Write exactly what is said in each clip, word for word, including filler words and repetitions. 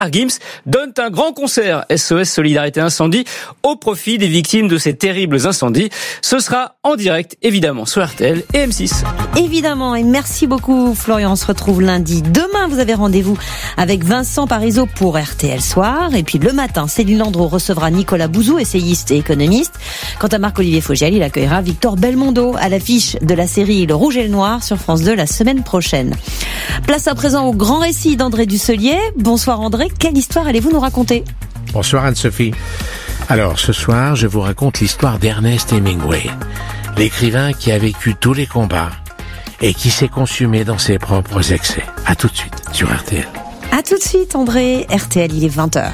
Gims donne un grand concert S O S Solidarité Incendie au profit des victimes de ces terribles incendies. Ce sera en direct, évidemment, sur R T L et M six. Évidemment, et merci beaucoup Florian, on se retrouve lundi. Demain, vous avez rendez-vous avec Vincent Parisot pour R T L Soir. Et puis le matin, Céline Landreau recevra Nicolas Bouzou, essayiste et économiste. Quant à Marc-Olivier Fogiel, il accueillera Victor Belmondo à l'affiche de la série Le Rouge et le Noir sur France deux la semaine prochaine. Place à présent au grand récit d'André Dussolier. Bonsoir André, quelle histoire allez-vous nous raconter ? Bonsoir Anne-Sophie. Alors ce soir, je vous raconte l'histoire d'Ernest Hemingway, l'écrivain qui a vécu tous les combats et qui s'est consumé dans ses propres excès. À tout de suite sur R T L. À tout de suite André, R T L, il est vingt heures.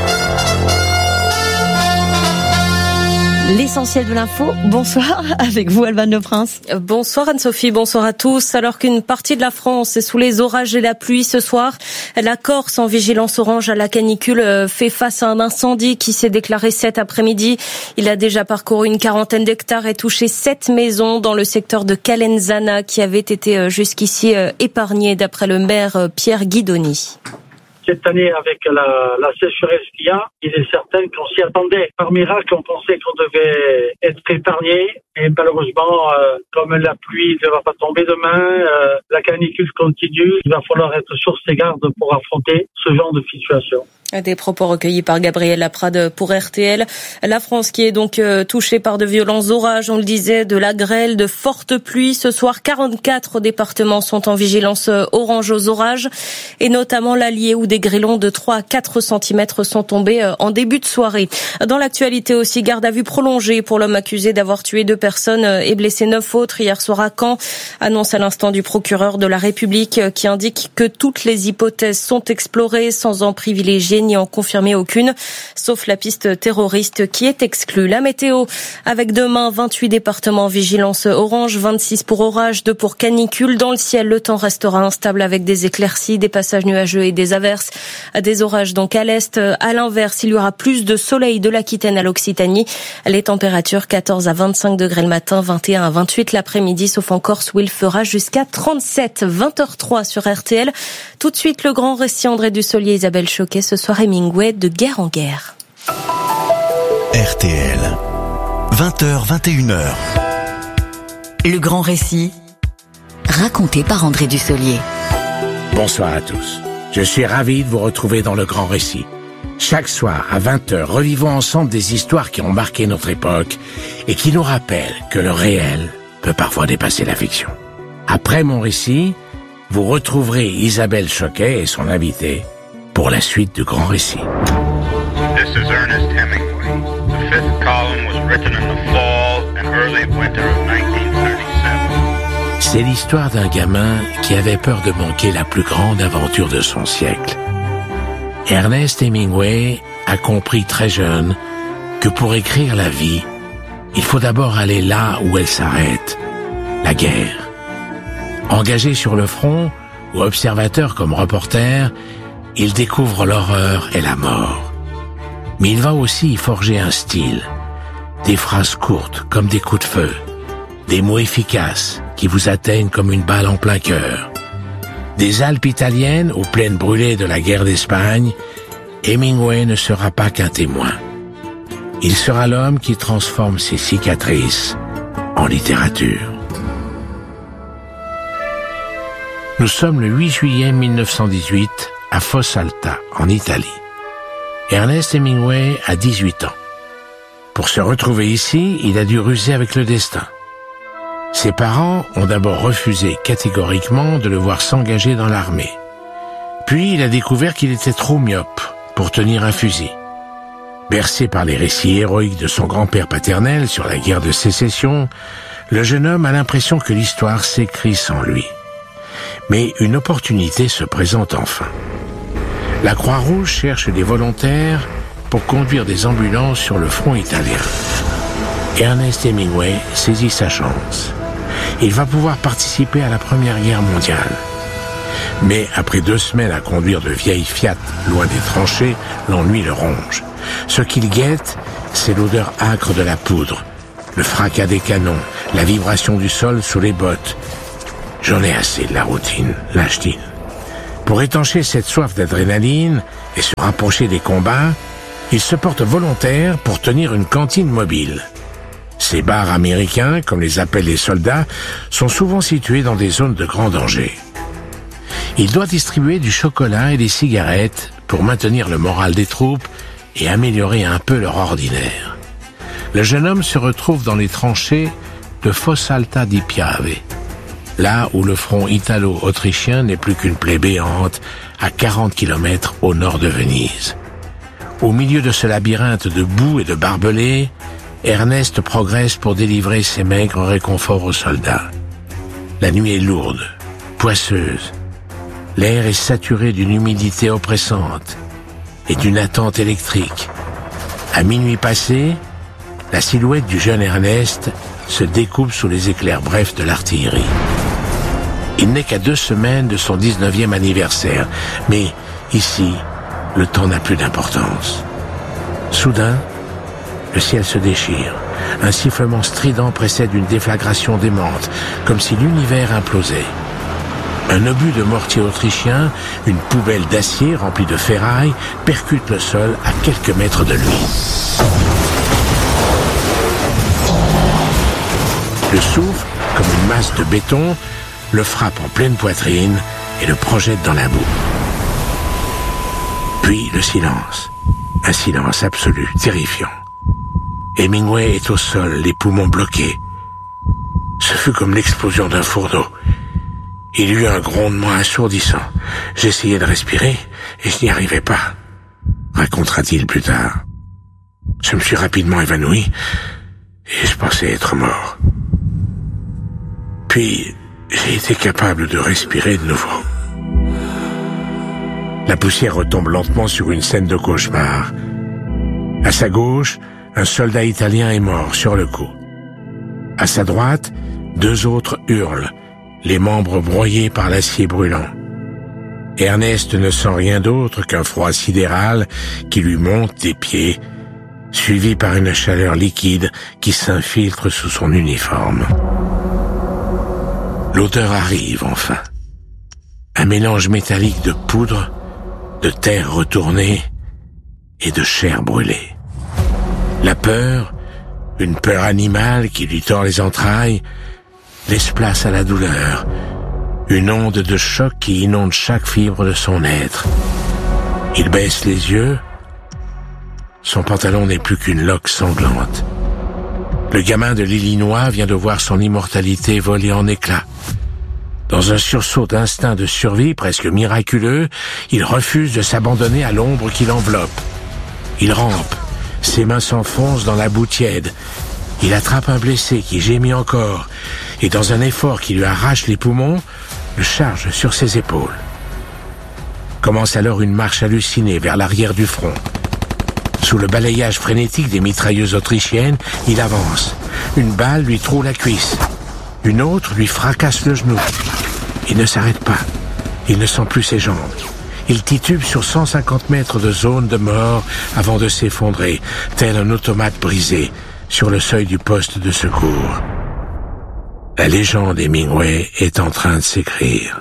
L'essentiel de l'info, bonsoir, avec vous Alban Le Prince. Bonsoir Anne-Sophie, bonsoir à tous. Alors qu'une partie de la France est sous les orages et la pluie ce soir, la Corse en vigilance orange à la canicule fait face à un incendie qui s'est déclaré cet après-midi. Il a déjà parcouru une quarantaine d'hectares et touché sept maisons dans le secteur de Calenzana qui avait été jusqu'ici épargné d'après le maire Pierre Guidoni. Cette année, avec la, la sécheresse qu'il y a, il est certain qu'on s'y attendait. Par miracle, on pensait qu'on devait être épargné. Et malheureusement, euh, comme la pluie ne va pas tomber demain, euh, la canicule continue. Il va falloir être sur ses gardes pour affronter ce genre de situation. Des propos recueillis par Gabriel Laprade pour R T L. La France qui est donc touchée par de violents orages, on le disait, de la grêle, de fortes pluies. Ce soir, quarante-quatre départements sont en vigilance orange aux orages, et notamment l'Allier où des grêlons de trois à quatre centimètres sont tombés en début de soirée. Dans l'actualité aussi, garde à vue prolongée pour l'homme accusé d'avoir tué deux personnes et blessé neuf autres hier soir à Caen. Annonce à l'instant du procureur de la République qui indique que toutes les hypothèses sont explorées sans en privilégier ni en confirmer aucune, sauf la piste terroriste qui est exclue. La météo, avec demain vingt-huit départements en vigilance orange, vingt-six pour orage, deux pour canicule. Dans le ciel, le temps restera instable avec des éclaircies, des passages nuageux et des averses. Des orages donc à l'est. À l'inverse, il y aura plus de soleil de l'Aquitaine à l'Occitanie. Les températures quatorze à vingt-cinq degrés le matin, vingt et un à vingt-huit l'après-midi, sauf en Corse où il fera jusqu'à trente-sept. vingt heures trois sur R T L. Tout de suite, le grand récit André Dussolier, Isabelle Choquet. Ce soir, Hemingway de guerre en guerre. R T L, vingt heures, vingt et une heures. Le grand récit, raconté par André Dussolier. Bonsoir à tous. Je suis ravi de vous retrouver dans le grand récit. Chaque soir, à vingt heures, revivons ensemble des histoires qui ont marqué notre époque et qui nous rappellent que le réel peut parfois dépasser la fiction. Après mon récit, vous retrouverez Isabelle Choquet et son invité pour la suite du grand récit. This is Ernest Hemingway. The fifth column was written in the fall and early winter of nineteen thirty-seven. C'est l'histoire d'un gamin qui avait peur de manquer la plus grande aventure de son siècle. Ernest Hemingway a compris très jeune que pour écrire la vie, il faut d'abord aller là où elle s'arrête, la guerre. Engagé sur le front ou observateur comme reporter, il découvre l'horreur et la mort. Mais il va aussi y forger un style, des phrases courtes comme des coups de feu, des mots efficaces qui vous atteignent comme une balle en plein cœur. Des Alpes italiennes aux plaines brûlées de la guerre d'Espagne, Hemingway ne sera pas qu'un témoin. Il sera l'homme qui transforme ses cicatrices en littérature. Nous sommes le huit juillet mille neuf cent dix-huit à Fossalta, en Italie. Ernest Hemingway a dix-huit ans. Pour se retrouver ici, il a dû ruser avec le destin. Ses parents ont d'abord refusé catégoriquement de le voir s'engager dans l'armée. Puis il a découvert qu'il était trop myope pour tenir un fusil. Bercé par les récits héroïques de son grand-père paternel sur la guerre de sécession, le jeune homme a l'impression que l'histoire s'écrit sans lui. Mais une opportunité se présente enfin. La Croix-Rouge cherche des volontaires pour conduire des ambulances sur le front italien. Ernest Hemingway saisit sa chance. Il va pouvoir participer à la Première Guerre mondiale. Mais après deux semaines à conduire de vieilles Fiat loin des tranchées, l'ennui le ronge. Ce qu'il guette, c'est l'odeur âcre de la poudre, le fracas des canons, la vibration du sol sous les bottes. J'en ai assez de la routine, lâche-t-il. Pour étancher cette soif d'adrénaline, et se rapprocher des combats, il se porte volontaire pour tenir une cantine mobile. Ces bars américains, comme les appellent les soldats, sont souvent situés dans des zones de grand danger. Il doit distribuer du chocolat et des cigarettes pour maintenir le moral des troupes et améliorer un peu leur ordinaire. Le jeune homme se retrouve dans les tranchées de Fossalta di Piave, là où le front italo-autrichien n'est plus qu'une plaie béante à quarante kilomètres au nord de Venise. Au milieu de ce labyrinthe de boue et de barbelés, Ernest progresse pour délivrer ses maigres réconforts aux soldats. La nuit est lourde, poisseuse. L'air est saturé d'une humidité oppressante et d'une attente électrique. À minuit passé, la silhouette du jeune Ernest se découpe sous les éclairs brefs de l'artillerie. Il n'est qu'à deux semaines de son dix-neuvième anniversaire, mais ici, le temps n'a plus d'importance. Soudain, le ciel se déchire. Un sifflement strident précède une déflagration démente, comme si l'univers implosait. Un obus de mortier autrichien, une poubelle d'acier remplie de ferraille, percute le sol à quelques mètres de lui. Le souffle, comme une masse de béton, le frappe en pleine poitrine et le projette dans la boue. Puis le silence. Un silence absolu, terrifiant. Hemingway est au sol, les poumons bloqués. Ce fut comme l'explosion d'un fourneau. Il y eut un grondement assourdissant. J'essayais de respirer et je n'y arrivais pas, racontera-t-il plus tard. Je me suis rapidement évanoui et je pensais être mort. Puis, j'ai été capable de respirer de nouveau. La poussière retombe lentement sur une scène de cauchemar. À sa gauche, un soldat italien est mort sur le coup. À sa droite, deux autres hurlent, les membres broyés par l'acier brûlant. Ernest ne sent rien d'autre qu'un froid sidéral qui lui monte des pieds, suivi par une chaleur liquide qui s'infiltre sous son uniforme. L'odeur arrive enfin. Un mélange métallique de poudre, de terre retournée et de chair brûlée. La peur, une peur animale qui lui tord les entrailles, laisse place à la douleur, une onde de choc qui inonde chaque fibre de son être. Il baisse les yeux, son pantalon n'est plus qu'une loque sanglante. Le gamin de l'Illinois vient de voir son immortalité voler en éclats. Dans un sursaut d'instinct de survie presque miraculeux, il refuse de s'abandonner à l'ombre qui l'enveloppe. Il rampe, ses mains s'enfoncent dans la boue tiède. Il attrape un blessé qui gémit encore, et dans un effort qui lui arrache les poumons, le charge sur ses épaules. Commence alors une marche hallucinée vers l'arrière du front. Sous le balayage frénétique des mitrailleuses autrichiennes, il avance. Une balle lui troue la cuisse. Une autre lui fracasse le genou. Il ne s'arrête pas. Il ne sent plus ses jambes. Il titube sur cent cinquante mètres de zone de mort avant de s'effondrer, tel un automate brisé, sur le seuil du poste de secours. La légende Hemingway est en train de s'écrire.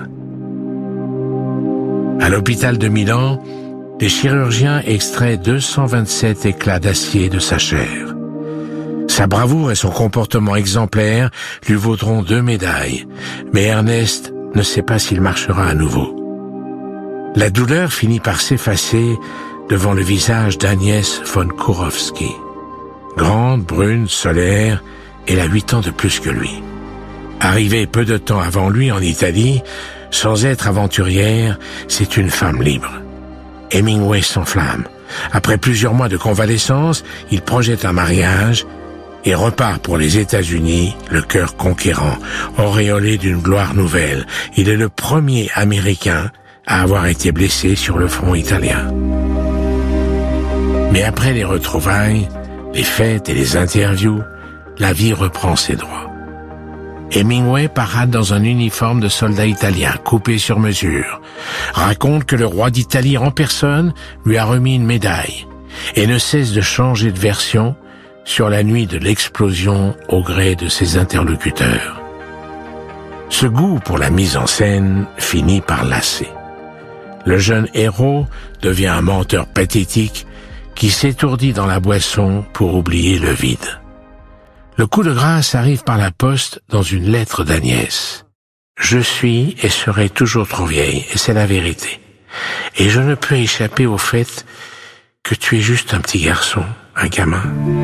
À l'hôpital de Milan, les chirurgiens extraient deux cent vingt-sept éclats d'acier de sa chair. Sa bravoure et son comportement exemplaire lui vaudront deux médailles, mais Ernest ne sait pas s'il marchera à nouveau. La douleur finit par s'effacer devant le visage d'Agnès von Kurowski. Grande, brune, solaire, elle a huit ans de plus que lui. Arrivée peu de temps avant lui en Italie, sans être aventurière, c'est une femme libre. Hemingway s'enflamme. Après plusieurs mois de convalescence, il projette un mariage et repart pour les États-Unis, le cœur conquérant, auréolé d'une gloire nouvelle. Il est le premier Américain à avoir été blessé sur le front italien. Mais après les retrouvailles, les fêtes et les interviews, la vie reprend ses droits. Hemingway parade dans un uniforme de soldat italien, coupé sur mesure, raconte que le roi d'Italie en personne lui a remis une médaille et ne cesse de changer de version sur la nuit de l'explosion au gré de ses interlocuteurs. Ce goût pour la mise en scène finit par lasser. Le jeune héros devient un menteur pathétique qui s'étourdit dans la boisson pour oublier le vide. Le coup de grâce arrive par la poste dans une lettre d'Agnès. Je suis et serai toujours trop vieille, et c'est la vérité. Et je ne peux échapper au fait que tu es juste un petit garçon, un gamin.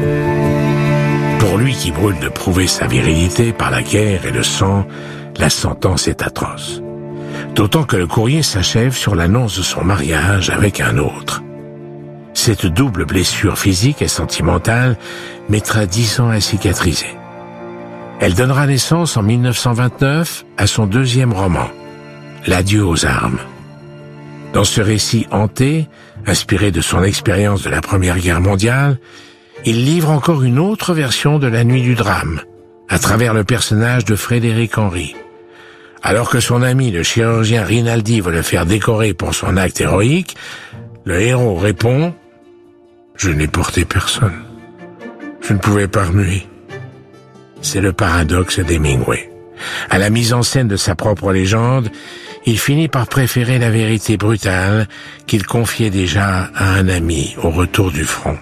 Pour lui qui brûle de prouver sa virilité par la guerre et le sang, la sentence est atroce. D'autant que le courrier s'achève sur l'annonce de son mariage avec un autre. Cette double blessure physique et sentimentale mettra dix ans à cicatriser. Elle donnera naissance en mille neuf cent vingt-neuf à son deuxième roman, L'adieu aux armes. Dans ce récit hanté, inspiré de son expérience de la Première Guerre mondiale, il livre encore une autre version de la nuit du drame, à travers le personnage de Frédéric Henry. Alors que son ami, le chirurgien Rinaldi, veut le faire décorer pour son acte héroïque, le héros répond « Je n'ai porté personne. Je ne pouvais pas remuer. » C'est le paradoxe d'Hemingway. À la mise en scène de sa propre légende, il finit par préférer la vérité brutale qu'il confiait déjà à un ami au retour du front.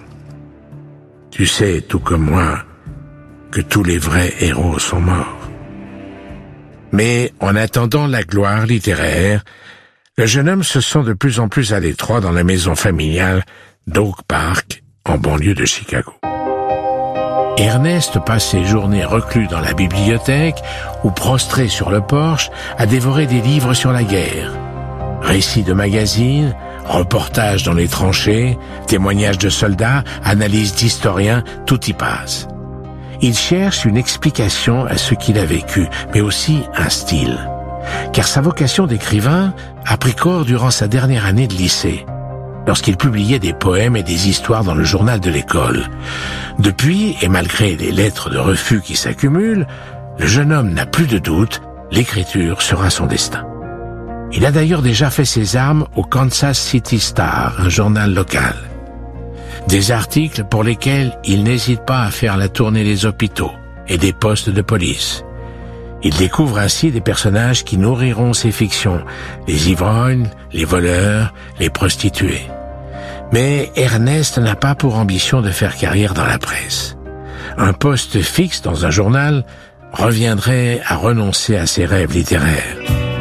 Tu sais, tout comme moi, que tous les vrais héros sont morts. Mais en attendant la gloire littéraire, le jeune homme se sent de plus en plus à l'étroit dans la maison familiale d'Oak Park, en banlieue de Chicago. Ernest passe ses journées reclus dans la bibliothèque ou prostré sur le porche à dévorer des livres sur la guerre. Récits de magazines, reportages dans les tranchées, témoignages de soldats, analyses d'historiens, tout y passe. Il cherche une explication à ce qu'il a vécu, mais aussi un style. Car sa vocation d'écrivain a pris corps durant sa dernière année de lycée, lorsqu'il publiait des poèmes et des histoires dans le journal de l'école. Depuis, et malgré les lettres de refus qui s'accumulent, le jeune homme n'a plus de doute, l'écriture sera son destin. Il a d'ailleurs déjà fait ses armes au Kansas City Star, un journal local. Des articles pour lesquels il n'hésite pas à faire la tournée des hôpitaux et des postes de police. Il découvre ainsi des personnages qui nourriront ses fictions, les ivrognes, les voleurs, les prostituées. Mais Ernest n'a pas pour ambition de faire carrière dans la presse. Un poste fixe dans un journal reviendrait à renoncer à ses rêves littéraires.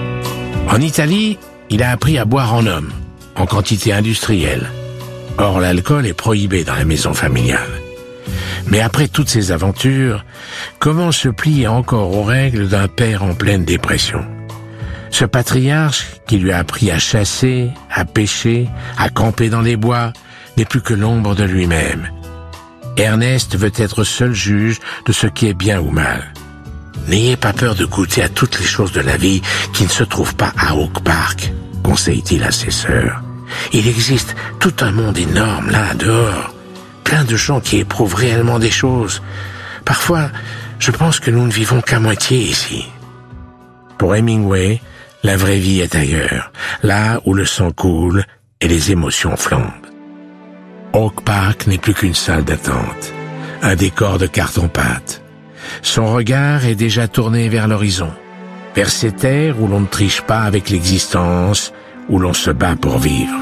En Italie, il a appris à boire en homme, en quantité industrielle. Or, l'alcool est prohibé dans la maison familiale. Mais après toutes ces aventures, comment se plier encore aux règles d'un père en pleine dépression? Ce patriarche qui lui a appris à chasser, à pêcher, à camper dans les bois, n'est plus que l'ombre de lui-même. Ernest veut être seul juge de ce qui est bien ou mal. N'ayez pas peur de goûter à toutes les choses de la vie qui ne se trouvent pas à Oak Park, conseille-t-il à ses sœurs. Il existe tout un monde énorme là, dehors. Plein de gens qui éprouvent réellement des choses. Parfois, je pense que nous ne vivons qu'à moitié ici. Pour Hemingway, la vraie vie est ailleurs, là où le sang coule et les émotions flambent. Oak Park n'est plus qu'une salle d'attente, un décor de carton-pâte. Son regard est déjà tourné vers l'horizon, vers ces terres où l'on ne triche pas avec l'existence, où l'on se bat pour vivre.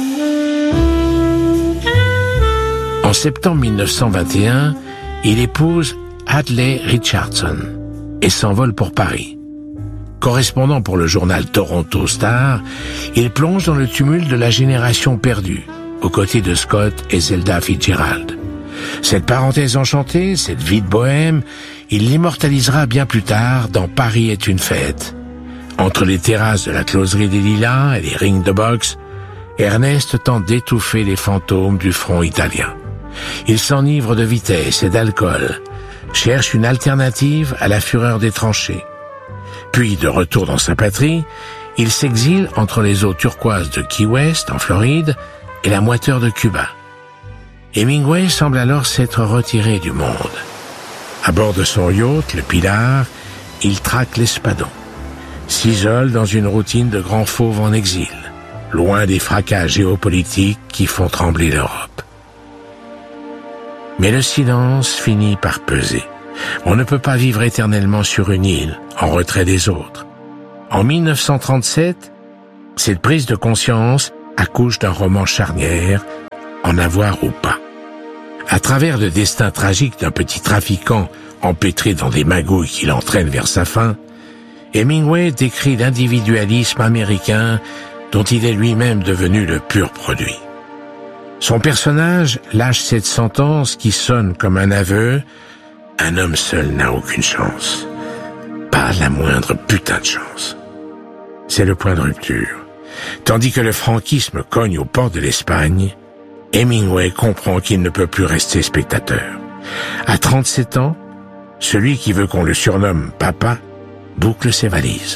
En septembre mille neuf cent vingt et un, il épouse Hadley Richardson et s'envole pour Paris. Correspondant pour le journal Toronto Star, il plonge dans le tumulte de la génération perdue, aux côtés de Scott et Zelda Fitzgerald. Cette parenthèse enchantée, cette vie de bohème, il l'immortalisera bien plus tard dans Paris est une fête. Entre les terrasses de la closerie des Lilas et les rings de boxe, Ernest tente d'étouffer les fantômes du front italien. Il s'enivre de vitesse et d'alcool, cherche une alternative à la fureur des tranchées. Puis, de retour dans sa patrie, il s'exile entre les eaux turquoises de Key West, en Floride, et la moiteur de Cuba. Hemingway semble alors s'être retiré du monde. À bord de son yacht, le Pilar, il traque l'Espadon, s'isole dans une routine de grands fauves en exil, loin des fracas géopolitiques qui font trembler l'Europe. Mais le silence finit par peser. On ne peut pas vivre éternellement sur une île, en retrait des autres. En mille neuf cent trente-sept, Cette prise de conscience accouche d'un roman charnière, En avoir ou pas. À travers le destin tragique d'un petit trafiquant empêtré dans des magouilles qui l'entraînent vers sa fin, Hemingway décrit l'individualisme américain dont il est lui-même devenu le pur produit. Son personnage lâche cette sentence qui sonne comme un aveu: un homme seul n'a aucune chance. Pas la moindre putain de chance. C'est le point de rupture. Tandis que le franquisme cogne aux portes de l'Espagne, Hemingway comprend qu'il ne peut plus rester spectateur. À trente-sept ans, celui qui veut qu'on le surnomme papa boucle ses valises.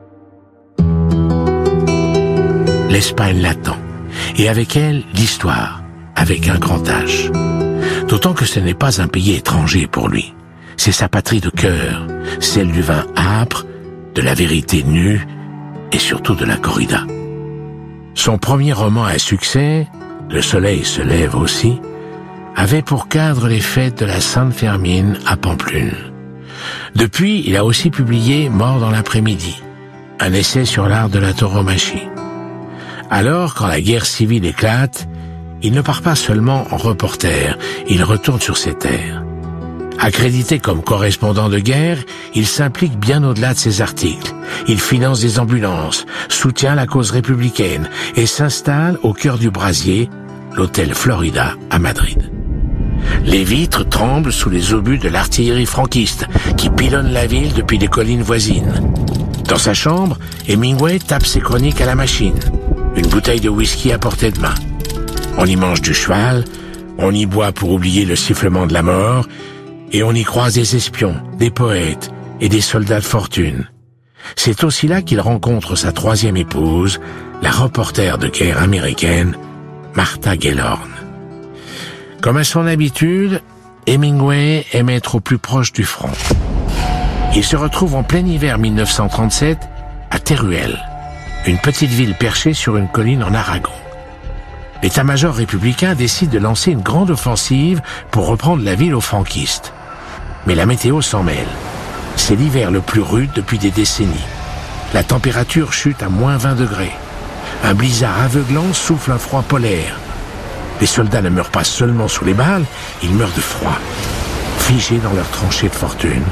L'Espagne l'attend, et avec elle, l'histoire, avec un grand H. D'autant que ce n'est pas un pays étranger pour lui. C'est sa patrie de cœur, celle du vin âpre, de la vérité nue, et surtout de la corrida. Son premier roman à succès, Le soleil se lève aussi, avait pour cadre les fêtes de la Sainte Fermine à Pamplune. Depuis, il a aussi publié Mort dans l'après-midi, un essai sur l'art de la tauromachie. Alors, quand la guerre civile éclate, il ne part pas seulement en reporter, il retourne sur ses terres. Accrédité comme correspondant de guerre, il s'implique bien au-delà de ses articles. Il finance des ambulances, soutient la cause républicaine et s'installe au cœur du brasier, l'hôtel Florida à Madrid. Les vitres tremblent sous les obus de l'artillerie franquiste qui pilonne la ville depuis les collines voisines. Dans sa chambre, Hemingway tape ses chroniques à la machine, une bouteille de whisky à portée de main. On y mange du cheval, on y boit pour oublier le sifflement de la mort, et on y croise des espions, des poètes et des soldats de fortune. C'est aussi là qu'il rencontre sa troisième épouse, la reporter de guerre américaine, Martha Gellhorn. Comme à son habitude, Hemingway aime être au plus proche du front. Il se retrouve en plein hiver mille neuf cent trente-sept à Teruel, une petite ville perchée sur une colline en Aragon. L'état-major républicain décide de lancer une grande offensive pour reprendre la ville aux franquistes. Mais la météo s'en mêle. C'est l'hiver le plus rude depuis des décennies. La température chute à moins vingt degrés. Un blizzard aveuglant souffle un froid polaire. Les soldats ne meurent pas seulement sous les balles, ils meurent de froid, figés dans leurs tranchées de fortune.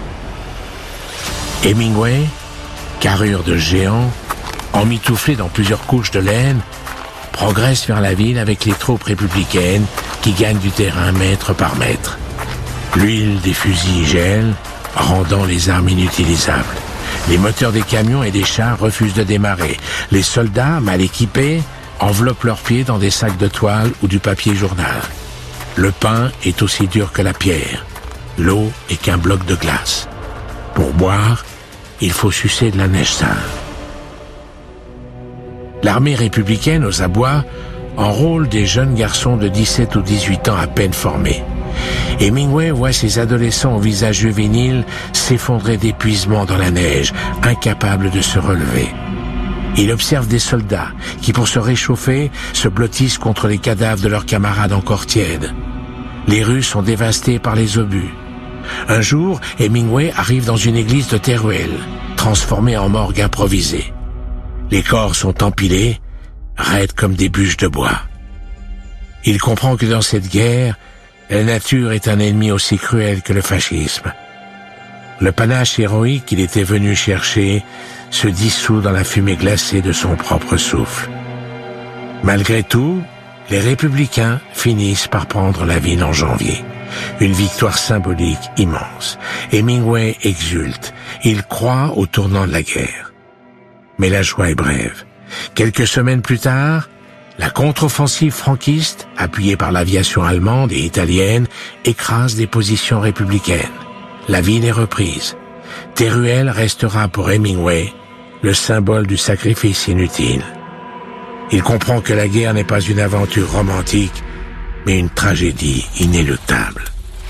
Hemingway, carrure de géant, emmitouflé dans plusieurs couches de laine, progresse vers la ville avec les troupes républicaines qui gagnent du terrain mètre par mètre. L'huile des fusils gèle, rendant les armes inutilisables. Les moteurs des camions et des chars refusent de démarrer. Les soldats, mal équipés, enveloppent leurs pieds dans des sacs de toile ou du papier journal. Le pain est aussi dur que la pierre. L'eau est qu'un bloc de glace. Pour boire, il faut sucer de la neige sale. L'armée républicaine aux abois enrôle des jeunes garçons de dix-sept ou dix-huit ans à peine formés. Hemingway voit ces adolescents au visage juvénile s'effondrer d'épuisement dans la neige, incapables de se relever. Il observe des soldats qui, pour se réchauffer, se blottissent contre les cadavres de leurs camarades encore tièdes. Les rues sont dévastées par les obus. Un jour, Hemingway arrive dans une église de Teruel, transformée en morgue improvisée. Les corps sont empilés, raides comme des bûches de bois. Il comprend que dans cette guerre, la nature est un ennemi aussi cruel que le fascisme. Le panache héroïque qu'il était venu chercher se dissout dans la fumée glacée de son propre souffle. Malgré tout, les républicains finissent par prendre la ville en janvier. Une victoire symbolique immense. Hemingway exulte. Il croit au tournant de la guerre. Mais la joie est brève. Quelques semaines plus tard, la contre-offensive franquiste, appuyée par l'aviation allemande et italienne, écrase des positions républicaines. La ville est reprise. Teruel restera pour Hemingway le symbole du sacrifice inutile. Il comprend que la guerre n'est pas une aventure romantique, mais une tragédie inéluctable.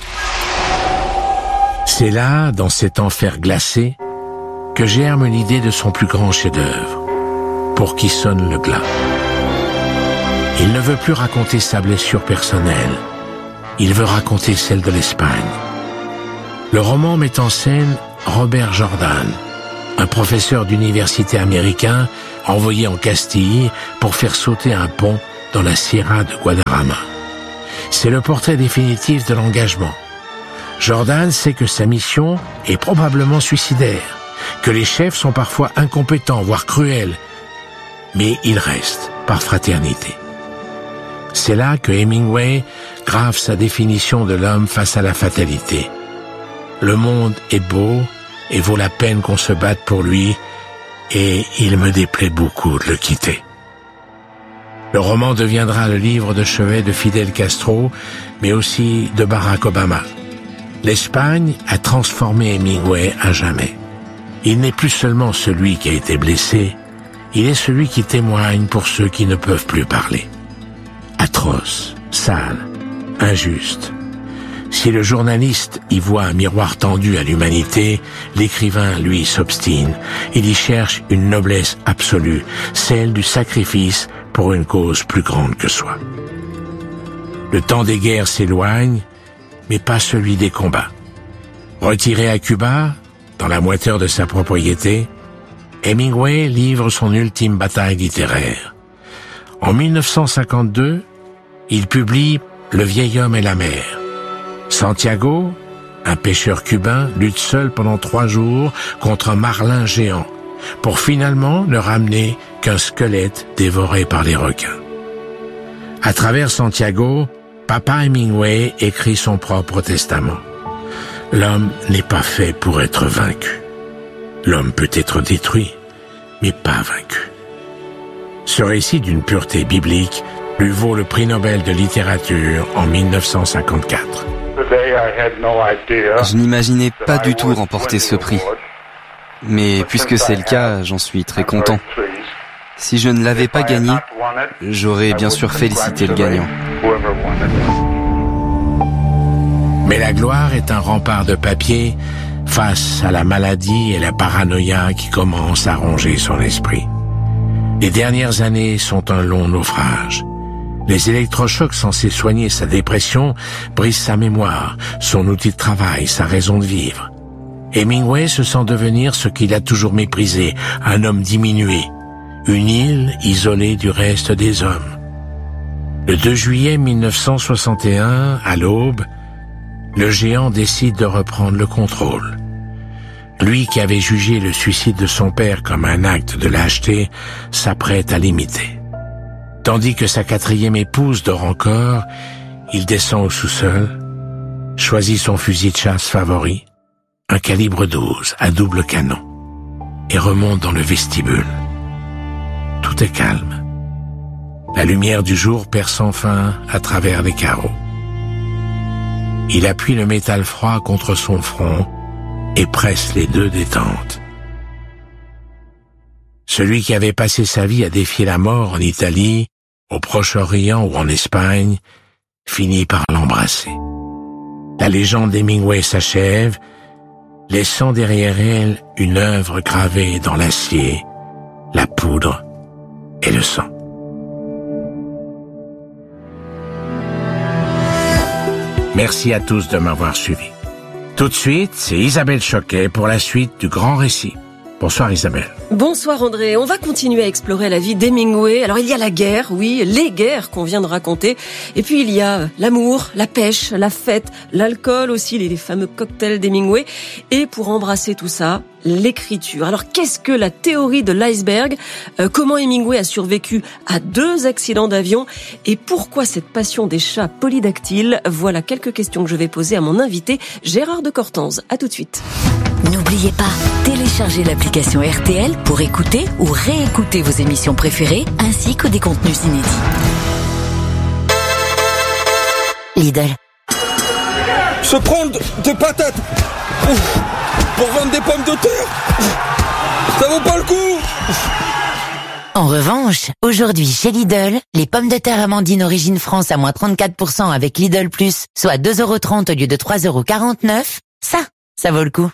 C'est là, dans cet enfer glacé, que germe l'idée de son plus grand chef-d'œuvre, Pour qui sonne le glas. Il ne veut plus raconter sa blessure personnelle, il veut raconter celle de l'Espagne. Le roman met en scène Robert Jordan, un professeur d'université américain envoyé en Castille pour faire sauter un pont dans la Sierra de Guadarrama. C'est le portrait définitif de l'engagement. Jordan sait que sa mission est probablement suicidaire, que les chefs sont parfois incompétents, voire cruels, mais il reste par fraternité. C'est là que Hemingway grave sa définition de l'homme face à la fatalité. Le monde est beau et vaut la peine qu'on se batte pour lui, et il me déplaît beaucoup de le quitter. Le roman deviendra le livre de chevet de Fidel Castro, mais aussi de Barack Obama. L'Espagne a transformé Hemingway à jamais. Il n'est plus seulement celui qui a été blessé, il est celui qui témoigne pour ceux qui ne peuvent plus parler. Atroce, sale, injuste. Si le journaliste y voit un miroir tendu à l'humanité, l'écrivain, lui, s'obstine. Il y cherche une noblesse absolue, celle du sacrifice pour une cause plus grande que soi. Le temps des guerres s'éloigne, mais pas celui des combats. Retiré à Cuba, dans la moiteur de sa propriété, Hemingway livre son ultime bataille littéraire. En mille neuf cent cinquante-deux, il publie Le vieil homme et la mer. Santiago, un pêcheur cubain, lutte seul pendant trois jours contre un marlin géant, pour finalement ne ramener qu'un squelette dévoré par les requins. À travers Santiago, Papa Hemingway écrit son propre testament. L'homme n'est pas fait pour être vaincu. L'homme peut être détruit, mais pas vaincu. Ce récit d'une pureté biblique lui vaut le prix Nobel de littérature en mille neuf cent cinquante-quatre. Je n'imaginais pas du tout remporter ce prix. Mais puisque c'est le cas, j'en suis très content. Si je ne l'avais pas gagné, j'aurais bien sûr félicité le gagnant. Mais la gloire est un rempart de papier face à la maladie et la paranoïa qui commencent à ronger son esprit. Les dernières années sont un long naufrage. Les électrochocs censés soigner sa dépression brisent sa mémoire, son outil de travail, sa raison de vivre. Hemingway se sent devenir ce qu'il a toujours méprisé, un homme diminué, une île isolée du reste des hommes. Le deux juillet mille neuf cent soixante et un, à l'aube, le géant décide de reprendre le contrôle. Lui qui avait jugé le suicide de son père comme un acte de lâcheté, s'apprête à l'imiter. Tandis que sa quatrième épouse dort encore, il descend au sous-sol, choisit son fusil de chasse favori, un calibre douze à double canon, et remonte dans le vestibule. Tout est calme. La lumière du jour perce enfin à travers les carreaux. Il appuie le métal froid contre son front et presse les deux détentes. Celui qui avait passé sa vie à défier la mort en Italie, au Proche-Orient ou en Espagne, finit par l'embrasser. La légende d'Hemingway s'achève, laissant derrière elle une œuvre gravée dans l'acier, la poudre et le sang. Merci à tous de m'avoir suivi. Tout de suite, c'est Isabelle Choquet pour la suite du grand récit. Bonsoir Isabelle. Bonsoir André, on va continuer à explorer la vie d'Hemingway. Alors il y a la guerre, oui, les guerres qu'on vient de raconter. Et puis il y a l'amour, la pêche, la fête, l'alcool aussi, les fameux cocktails d'Hemingway. Et pour embrasser tout ça, l'écriture. Alors qu'est-ce que la théorie de l'iceberg ? euh, Comment Hemingway a survécu à deux accidents d'avion ? Et pourquoi cette passion des chats polydactyles ? Voilà quelques questions que je vais poser à mon invité Gérard de Cortanze. À tout de suite. N'oubliez pas, téléchargez l'application R T L pour écouter ou réécouter vos émissions préférées ainsi que des contenus inédits. Lidl. Se prendre des patates pour vendre des pommes de terre, ça vaut pas le coup. En revanche, aujourd'hui chez Lidl, les pommes de terre Amandine Origine France à moins trente-quatre pour cent avec Lidl Plus, soit deux euros trente au lieu de trois euros quarante-neuf, ça, ça vaut le coup.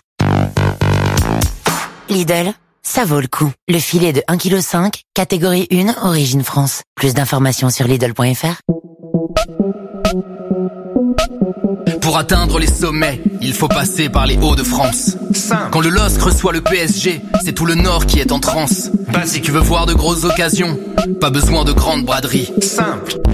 Lidl, ça vaut le coup. Le filet de un virgule cinq kilos, catégorie un, Origine France. Plus d'informations sur Lidl point F R. Pour Pour atteindre les sommets, il faut passer par les Hauts-de-France. Simple. Quand le L O S C reçoit le P S G, c'est tout le Nord qui est en transe. Basique. Si tu veux voir de grosses occasions, pas besoin de grandes braderies. Simple.